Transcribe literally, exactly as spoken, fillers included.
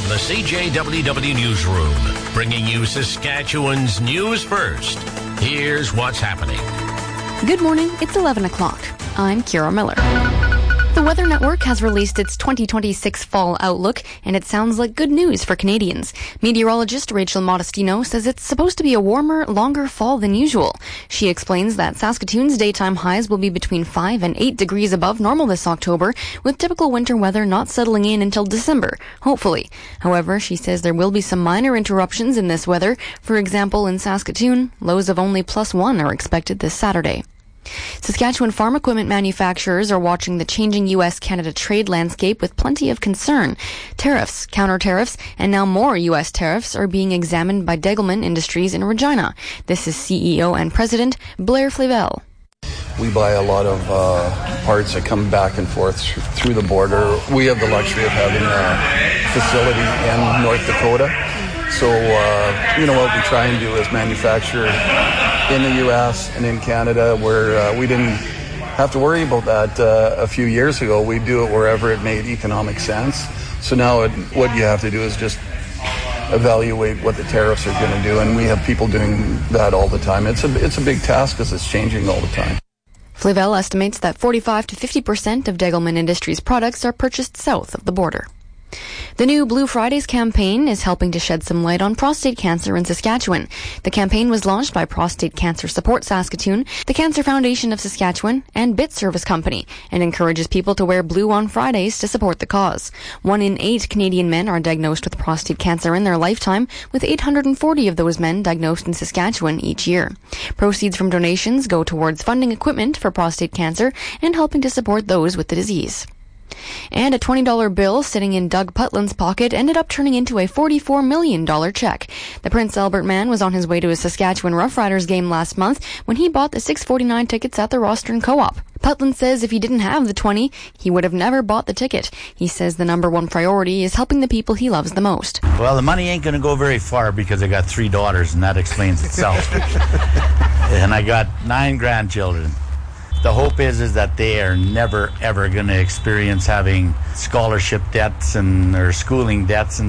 From the C J W W Newsroom, bringing you Saskatchewan's news first. Here's what's happening. Good morning, it's eleven o'clock. I'm Kira Miller. The Weather Network has released its twenty twenty-six fall outlook, and it sounds like good news for Canadians. Meteorologist Rachel Modestino says it's supposed to be a warmer, longer fall than usual. She explains that Saskatoon's daytime highs will be between five and eight degrees above normal this October, with typical winter weather not settling in until December, hopefully. However, she says there will be some minor interruptions in this weather. For example, in Saskatoon, lows of only plus one are expected this Saturday. Saskatchewan farm equipment manufacturers are watching the changing U S Canada trade landscape with plenty of concern. Tariffs, counter-tariffs, and now more U S tariffs are being examined by Degelman Industries in Regina. This is C E O and President Blair Flavel. We buy a lot of uh, parts that come back and forth th- through the border. We have the luxury of having a facility in North Dakota. So, uh, you know, what we try and do is manufacture in the U S and in Canada, where uh, we didn't have to worry about that uh, a few years ago. We do it wherever it made economic sense. So now it, what you have to do is just evaluate what the tariffs are going to do, and we have people doing that all the time. It's a, it's a big task because it's changing all the time. Flavel estimates that forty-five to fifty percent of Degelman Industries products are purchased south of the border. The new Blue Fridays campaign is helping to shed some light on prostate cancer in Saskatchewan. The campaign was launched by Prostate Cancer Support Saskatoon, the Cancer Foundation of Saskatchewan, and Bit Service Company, and encourages people to wear blue on Fridays to support the cause. One in eight Canadian men are diagnosed with prostate cancer in their lifetime, with eight hundred forty of those men diagnosed in Saskatchewan each year. Proceeds from donations go towards funding equipment for prostate cancer and helping to support those with the disease. And a twenty dollar bill sitting in Doug Putland's pocket ended up turning into a forty-four million dollars check. The Prince Albert man was on his way to a Saskatchewan Roughriders game last month when he bought the six forty-nine tickets at the Rostern Co-op. Putland says if he didn't have the twenty, he would have never bought the ticket. He says the number one priority is helping the people he loves the most. Well, the money ain't going to go very far because I got three daughters, and that explains itself. And I got nine grandchildren. The hope is is that they are never, ever going to experience having scholarship debts and or schooling debts and